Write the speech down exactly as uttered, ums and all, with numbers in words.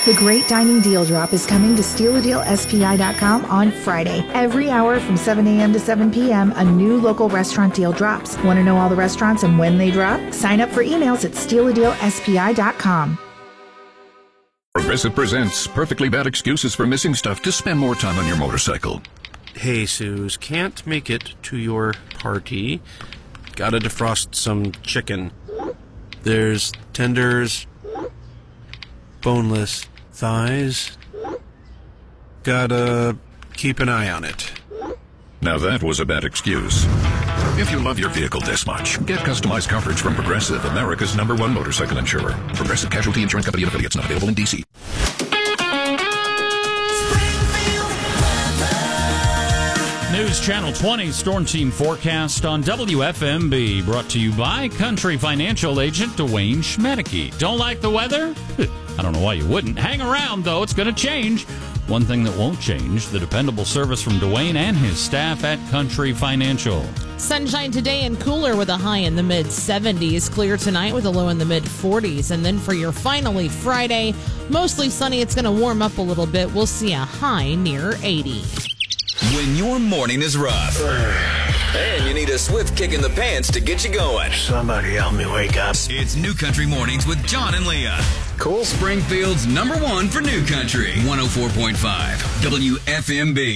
The Great Dining Deal Drop is coming to steal a deal S P I dot com on Friday. Every hour from seven a.m. to seven p.m., a new local restaurant deal drops. Want to know all the restaurants and when they drop? Sign up for emails at steal a deal S P I dot com. Progressive presents perfectly bad excuses for missing stuff to spend more time on your motorcycle. Hey, Suze, can't make it to your party. Gotta defrost some chicken. There's tenders, boneless thighs. Gotta keep an eye on it. Now that was a bad excuse. If you love your vehicle this much, get customized coverage from Progressive, America's number one motorcycle insurer. Progressive Casualty Insurance Company and affiliates, not available in D C. News Channel twenty Storm Team Forecast on W F M B, brought to you by Country Financial Agent Dwayne Schmedeke. Don't like the weather? I don't know why you wouldn't. Hang around, though. It's going to change. One thing that won't change, the dependable service from Dwayne and his staff at Country Financial. Sunshine today and cooler with a high in the mid seventies. Clear tonight with a low in the mid forties. And then for your finally Friday, mostly sunny. It's going to warm up a little bit. We'll see a high near eighty. When your morning is rough and you need a swift kick in the pants to get you going. Somebody help me wake up. It's New Country Mornings with John and Leah. Cool. Springfield's number one for New Country. one oh four point five W F M B.